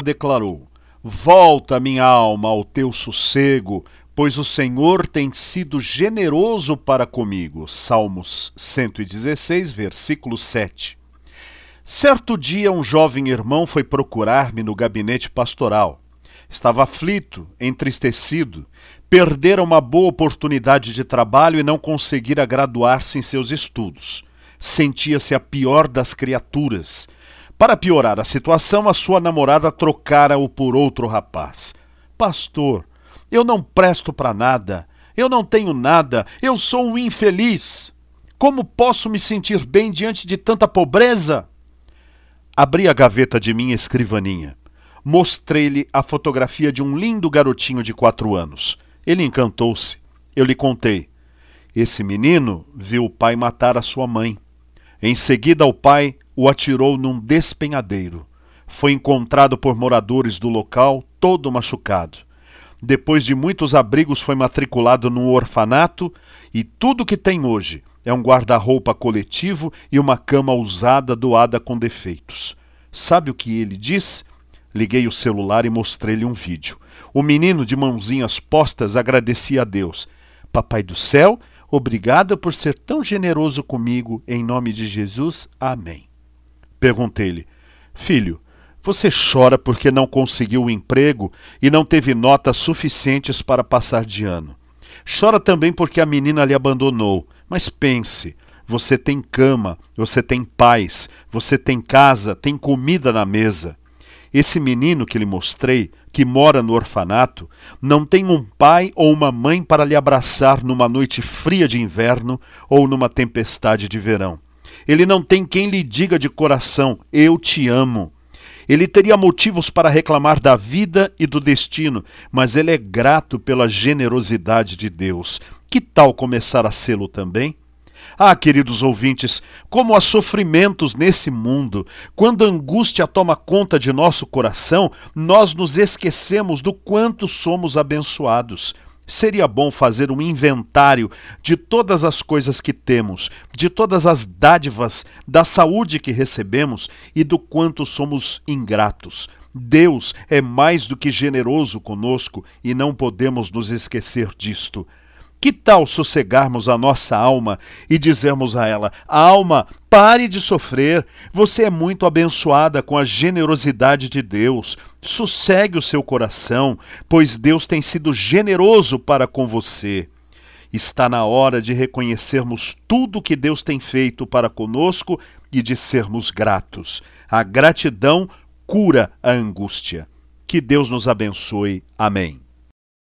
declarou: Volta, minha alma, ao teu sossego, pois o Senhor tem sido generoso para comigo. Salmos 116, versículo 7. Certo dia, um jovem irmão foi procurar-me no gabinete pastoral. Estava aflito, entristecido, perdera uma boa oportunidade de trabalho e não conseguira graduar-se em seus estudos. Sentia-se a pior das criaturas. Para piorar a situação, a sua namorada trocara-o por outro rapaz. Pastor, eu não presto para nada, eu não tenho nada, eu sou um infeliz. Como posso me sentir bem diante de tanta pobreza? Abri a gaveta de minha escrivaninha. Mostrei-lhe a fotografia de um lindo garotinho de 4 anos. Ele encantou-se. Eu lhe contei. Esse menino viu o pai matar a sua mãe. Em seguida, o pai o atirou num despenhadeiro. Foi encontrado por moradores do local, todo machucado. Depois de muitos abrigos, foi matriculado num orfanato e tudo que tem hoje é um guarda-roupa coletivo e uma cama usada doada com defeitos. Sabe o que ele diz? Liguei o celular e mostrei-lhe um vídeo. O menino, de mãozinhas postas, agradecia a Deus. Papai do céu, obrigado por ser tão generoso comigo. Em nome de Jesus, amém. Perguntei-lhe: Filho, você chora porque não conseguiu o emprego e não teve notas suficientes para passar de ano. Chora também porque a menina lhe abandonou. Mas pense, você tem cama, você tem paz, você tem casa, tem comida na mesa. Esse menino que lhe mostrei, que mora no orfanato, não tem um pai ou uma mãe para lhe abraçar numa noite fria de inverno ou numa tempestade de verão. Ele não tem quem lhe diga de coração: eu te amo. Ele teria motivos para reclamar da vida e do destino, mas ele é grato pela generosidade de Deus. Que tal começar a sê-lo também? Ah, queridos ouvintes, como há sofrimentos nesse mundo. Quando a angústia toma conta de nosso coração, nós nos esquecemos do quanto somos abençoados. Seria bom fazer um inventário de todas as coisas que temos, de todas as dádivas, da saúde que recebemos e do quanto somos ingratos. Deus é mais do que generoso conosco e não podemos nos esquecer disto. Que tal sossegarmos a nossa alma e dizermos a ela: alma, pare de sofrer, você é muito abençoada com a generosidade de Deus. Sossegue o seu coração, pois Deus tem sido generoso para com você. Está na hora de reconhecermos tudo o que Deus tem feito para conosco e de sermos gratos. A gratidão cura a angústia. Que Deus nos abençoe. Amém.